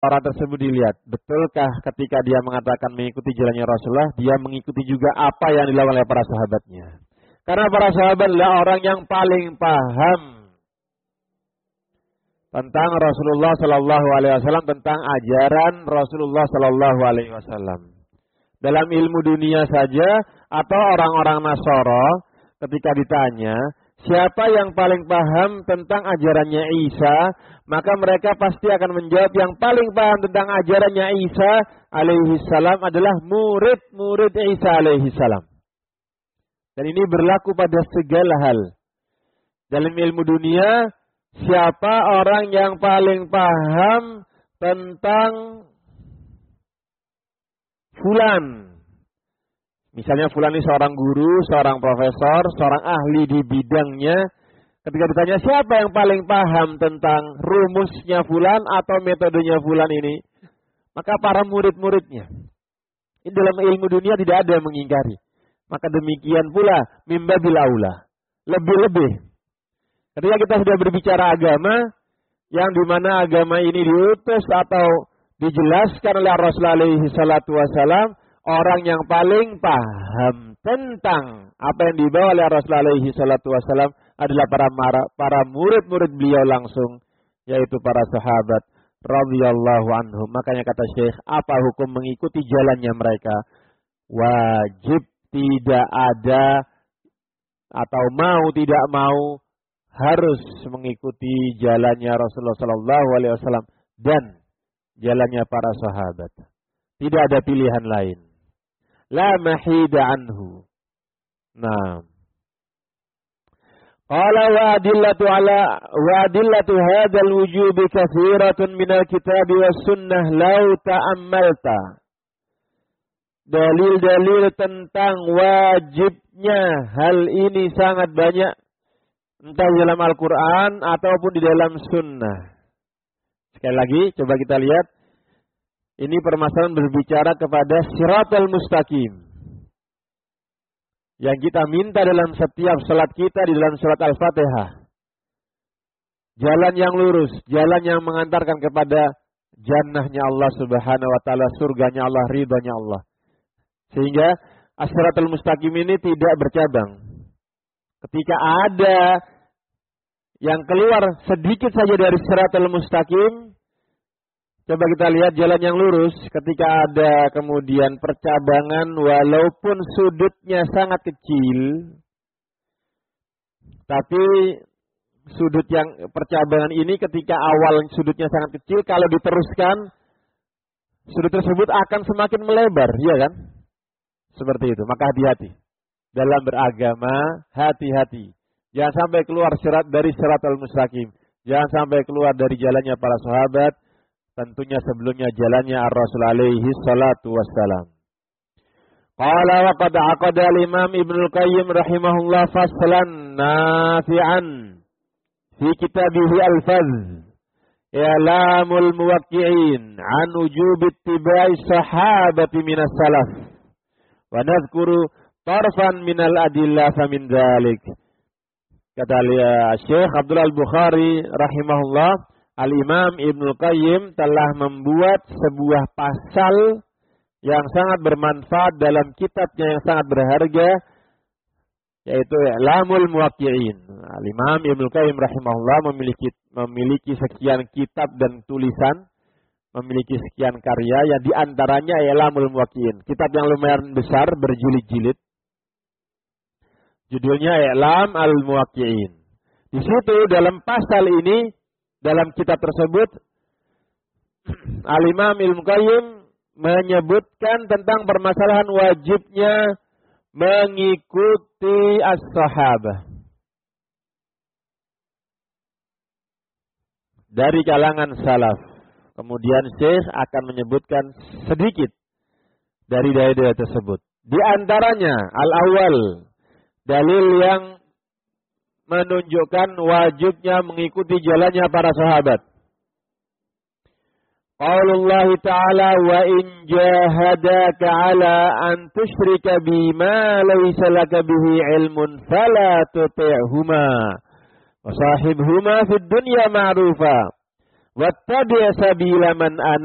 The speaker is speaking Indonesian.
orang tersebut dilihat, betulkah ketika dia mengatakan mengikuti jalannya Rasulullah, dia mengikuti juga apa yang dilakukan oleh para sahabatnya. Karena para sahabat adalah orang yang paling paham tentang Rasulullah Sallallahu Alaihi Wasallam, tentang ajaran Rasulullah Sallallahu Alaihi Wasallam. Dalam ilmu dunia saja atau orang-orang Nasara ketika ditanya siapa yang paling paham tentang ajarannya Isa, maka mereka pasti akan menjawab yang paling paham tentang ajarannya Isa alaihi salam adalah murid-murid Isa alaihi salam. Dan ini berlaku pada segala hal. Dalam ilmu dunia, siapa orang yang paling paham tentang fulan? Misalnya fulan ini seorang guru, seorang profesor, seorang ahli di bidangnya. Ketika ditanya siapa yang paling paham tentang rumusnya fulan atau metodenya fulan ini, maka para murid-muridnya. Ini dalam ilmu dunia tidak ada yang mengingkari. Maka demikian pula mimbabil aula. Lebih-lebih. Ketika kita sudah berbicara agama, yang dimana agama ini diutus atau dijelaskan oleh Rasulullah alaihi salatu wassalam, orang yang paling paham tentang apa yang dibawa oleh Rasulullah alaihi salatu wassalam adalah para murid-murid beliau langsung, yaitu para sahabat radhiyallahu anhum. Makanya kata Syekh, apa hukum mengikuti jalannya mereka? Wajib, tidak ada atau mau tidak mau harus mengikuti jalannya Rasulullah sallallahu alaihi wasallam dan jalannya para sahabat. Tidak ada pilihan lain. La mahida anhu. Nah. Qala wa adillatu hadzal wujub katsiratun minal kitab was sunnah law ta'ammalta. Dalil-dalil tentang wajibnya hal ini sangat banyak, entah di dalam Al-Quran ataupun di dalam sunnah. Sekali lagi, coba kita lihat. Ini permasalahan berbicara kepada siratal mustaqim. Yang kita minta dalam setiap salat kita di dalam surat Al-Fatihah. Jalan yang lurus, jalan yang mengantarkan kepada jannahnya Allah Subhanahu wa taala, surganya Allah, ridhonya Allah. Sehingga as-siratal mustaqim ini tidak bercabang. Ketika ada yang keluar sedikit saja dari siratal mustaqim, coba kita lihat jalan yang lurus. Ketika ada kemudian percabangan, walaupun sudutnya sangat kecil, tapi sudut yang percabangan ini ketika awal sudutnya sangat kecil, kalau diteruskan, sudut tersebut akan semakin melebar, iya kan? Seperti itu. Maka hati-hati. Dalam beragama, hati-hati. Jangan sampai keluar dari siratal mustaqim. Jangan sampai keluar dari jalannya para sahabat. Tentunya sebelumnya jalannya Ar-Rasul alaihi salatu wassalam. Qala wa qad aqada al-Imam Ibnul Qayyim rahimahullah faslan nafi'an fi kitabih al-Fadh I'lamul Muwaqqi'in an wujub ittiba'i sahabati minas salaf wa nadhkuru tarfan minal adillah famin dzalik. Kata Syekh Abdul Al-Bukhari rahimahullah, Al-Imam Ibnul Qayyim telah membuat sebuah pasal yang sangat bermanfaat dalam kitabnya yang sangat berharga, yaitu I'lamul Muwaqqi'in. Al-Imam Ibnul Qayyim rahimahullah memiliki sekian kitab dan tulisan, memiliki sekian karya, yang diantaranya I'lamul Muwaqqi'in. Kitab yang lumayan besar, berjilid-jilid. Judulnya I'lam al-Muwaqqi'in. Di situ dalam pasal ini, dalam kitab tersebut, Al-Imam Ibnul Qayyim menyebutkan tentang permasalahan wajibnya mengikuti as-sahabah dari kalangan salaf. Kemudian Syekh akan menyebutkan sedikit dari dalil tersebut. Di antaranya al-awwal, dalil yang menunjukkan wajibnya mengikuti jalannya para sahabat. Qaulullah ta'ala wa in jahadaka ala an tusyrika bima laysa laka bihi ilmun fala tuti'huma wa sahibhuma fid dunya ma'rufa wattabi' sabila man